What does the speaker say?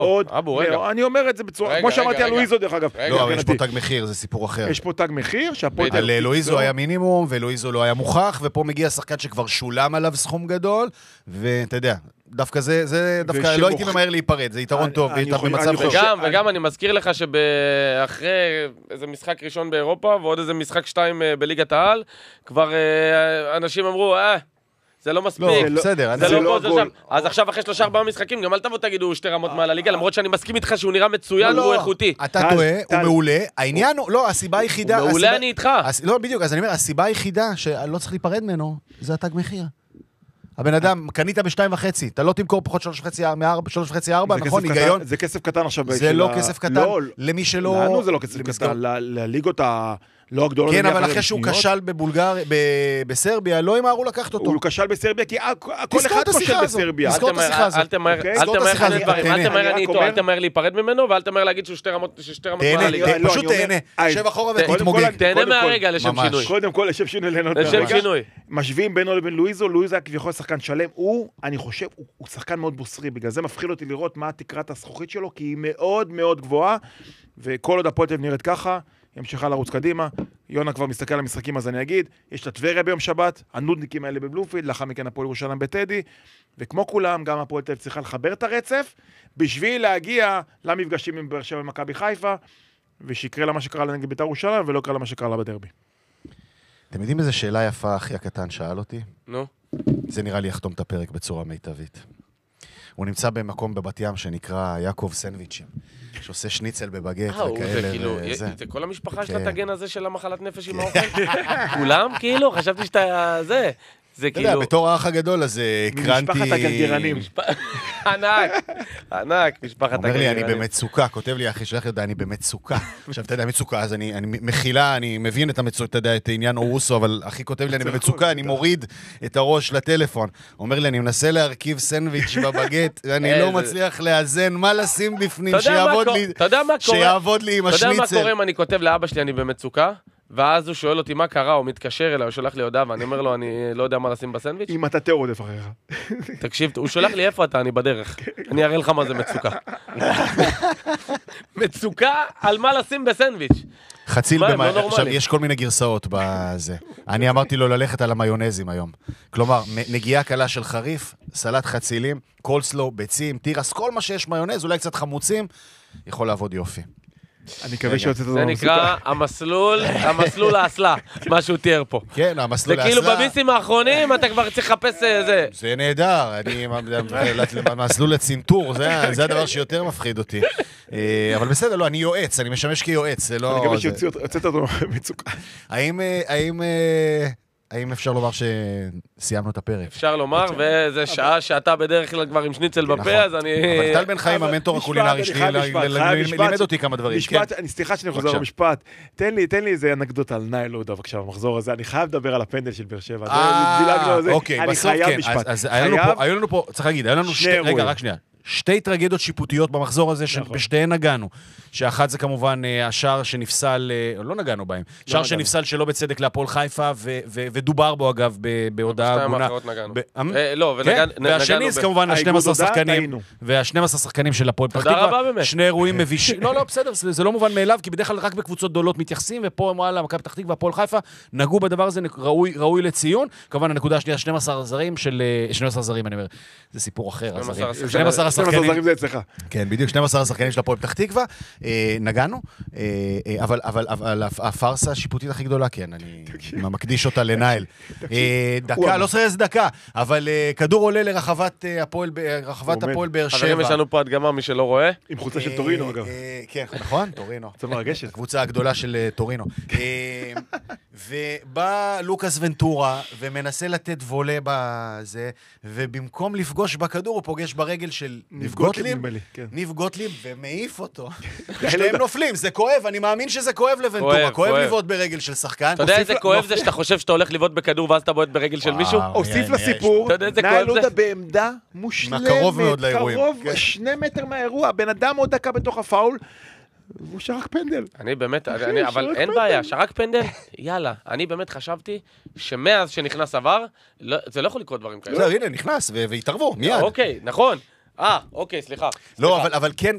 אני אומר את זה בצורה, כמו שאמרתי על לואיזו דרך אגב. לא, אבל יש פה תג מחיר, זה סיפור אחר. יש פה תג מחיר, על לואיזו היה מינימום, ולואיזו לא היה מוכח, ופה מגיע שחקן שכבר שולם עליו סכום גדול, ואתה יודע, דווקא זה דווקא לא הייתי ממהר להיפרד, זה יתרון טוב, וגם אני מזכיר לך שאחרי איזה משחק ראשון באירופה, ועוד איזה משחק 2 בליגת העל, כבר אנשים אמרו, זה לא מספיק. לא, בסדר. זה לא פה, זה שם. אז עכשיו אחרי 3-4 משחקים, גם אל תבוא תגידו 2 רמות מעל הליגה, למרות שאני מסכים איתך שהוא נראה מצוין והוא איכותי. אתה טועה, הוא מעולה. העניין הוא, לא, הסיבה היחידה... מעולה אני איתך. לא, בדיוק, אז אני אומר, הסיבה היחידה שלא צריך להיפרד ממנו, זה התג מחיר. הבן אדם, קנית ב2.5, אתה לא תמכור פחות 3.5-4, נכון? היגיון. זה כסף קטן עכשיו. זה לא כסף קטן, למי שלא... לנו זה לא כסף קטן, לליגות לא הגדולות. כן, אבל אחרי שהוא כשל בסרביה, לא ימהרו לקחת אותו. הוא כשל בסרביה, כי כל אחד כשל בסרביה. תזכור את השיחה הזאת. אל תמהר להיפרד ממנו, ואל תמהר להגיד שהוא 2 רמות מעליגה. פשוט תהנה, שב אחורה ותתמוגג. תהנה מהרגע לשם שינוי. קודם כל, לשם שינוי. משווים בינו לבין לואיזו, לואיזו היה כביכול שחקן שלם, אני חושב, הוא שחקן מאוד בוסרי, בגלל זה מפחיד אותי לראות מה תקרת הזכוכית שלו, כי היא מאוד מאוד גבוהה, וכל עוד הפועל תל אביב נראית ככה, היא המשיכה לרוץ קדימה. יונה כבר מסתכל על המשחקים, אז אני אגיד, יש את הטבריה ביום שבת, הנודניקים האלה בבלומפילד, לאחר מכן הפועל ירושלים בטדי, וכמו כולם, גם הפועל תל אביב צריכה לחבר את הרצף, בשביל להגיע למפגשים עם באר שבע ומכבי חיפה, ושיקרה לה מה שקרה לה נגד בית"ר ירושלים, ולא יקרה לה מה שקרה לה בדרבי. אתם יודעים איזה שאלה יפה אחי הקטן שאל אותי? נו. זה נראה לי יחתום את הפרק בצורה מיטבית. הוא נמצא במקום בבת ים שנקרא יעקב סנדוויצ'ים, שעושה שניצל בבגט וכאלה. זה כל המשפחה שלה תגן הזה של המחלת נפש עם האוכל? כולם כאילו? חשבתי שאתה זה. אתה יודע, בתור האח הגדול, אז קרנתי... משפחת הגרגרנים. ענק, משפחת הגרגרנים. אומר לי, אני במצוקה, כותב לי אחי שלך יודע, אני במצוקה. עכשיו, אתה יודע, מצוקה, אז אני מחילה, אני מבין את המצוקה, אתה יודע, את העניין אורוסו, אבל אחי כותב לי, אני במצוקה, אני מוריד את הראש לטלפון. אומר לי, אני מנסה להרכיב סנדוויץ' בבגט, ואני לא מצליח לאזן מה לשים בפנים, שיעבוד לי עם השניצל. אתה יודע מה קורה אם אני כותב לאבא שלי, אני במצוקה? ואז הוא שואל אותי מה קרה, הוא מתקשר אליי, הוא שולח לי הודעה, ואני אומר לו, אני לא יודע מה לשים בסנדוויץ'. אם אתה תיאור עודף אחריך. תקשיב, הוא שולח לי איפה אתה, אני בדרך. אני אראה לך מה זה מצוקה. מצוקה על מה לשים בסנדוויץ'. חציל עכשיו, יש כל מיני גרסאות בזה. אני אמרתי לו ללכת על המיונזים היום. כלומר, נגיעה קלה של חריף, סלט חצילים, קולסלו, ביצים, תירס, כל מה שיש מיונז, אולי קצת חמוצים, יכול לעבוד יופי. אני מקווה שיוצאת את זה נקרא המסלול האסלה, מה שהוא תיאר פה. כן, המסלול האסלה. זה כאילו בביסים האחרונים אתה כבר צריך לחפש זה. זה נהדר, המסלול לצינטור, זה הדבר שיותר מפחיד אותי. אבל בסדר, לא, אני יועץ, אני משמש כיועץ. אני מקווה שיוצאת אותו מצוקה. האם אפשר לומר שסיימנו את הפרק? אפשר לומר, וזה שעה שאתה בדרך כלל כבר עם שניצל בפה, אז אני... אבל טל בן חיים, המנטור הקולינרי שלי, לימד אותי כמה דברים. סליחה שאני חוזר במשפט. תן לי איזה אנקדוטה על נייל לודה, בבקשה, במחזור הזה. אני חייב לדבר על הפנדל של באר שבע. אוקיי, בסוף כן. אז היו לנו פה, צריך להגיד, היו לנו רגע, רק שנייה. 2 טרגדיות שיפוטיות במחזור הזה, שבשתיהן נגענו. שאחת זה כמובן השער שנפסל, לא נגענו בהם, שער שנפסל שלא בצדק להפועל חיפה, ודובר בו אגב בהודעה הגונה. לא, והשני זה כמובן ה-12 שחקנים, וה-12 שחקנים של הפועל פתח תקווה, 2 אירועים מבישים. לא, בסדר, זה לא מובן מאליו, כי בדרך כלל רק בקבוצות גדולות מתייחסים, ופה וואלה, מכבי פתח תקווה והפועל חיפה נגעו בדבר הזה, ראוי לציון. כמובן הנקודה השנייה, 12 זרים, אני אומר, זה סיפור אחר. 12 זרים זה אצלך. כן, בדיוק 12 שחקנים של הפועל פתח תקווה. נגענו, אבל הפרסה השיפוטית הכי גדולה, כן, אני מקדיש אותה לנייל. דקה, לא צריך איזה דקה, אבל כדור עולה לרחבת הפועל באר שבע. חברים, יש לנו פה הדגמה, מי שלא רואה. עם חולצה של טורינו, אגב. כן, נכון, טורינו. זה מרגשת. הקבוצה הגדולה של טורינו. ובא לוקאס ונטורה, ומנסה לתת וולה בזה, ובמקום לפגוש בכדור, הוא פוגש ברגל של ניב גוטליב, ומעיף אותו. שניהם נופלים, זה כואב, אני מאמין שזה כואב לוונטורה, כואב לבעוט ברגל של שחקן. אתה יודע איזה כואב זה שאתה חושב שאתה הולך לבעוט בכדור ואז אתה בועט ברגל של מישהו? הוסיף לסיפור, נייל לודה בעמדה מושלמת, קרוב 2 מטר מהאירוע, בן אדם עוד דקה בתוך הפאול, הוא שרק פנדל. אני באמת, אבל אין בעיה, שרק פנדל, יאללה. אני באמת חשבתי שמאז שנכנס עבר, זה לא יכול לקרות דברים כאלה. הנה, נכנס והתערבו, מיד. אוקיי, נכון. אוקיי, סליחה. לא, אבל כן,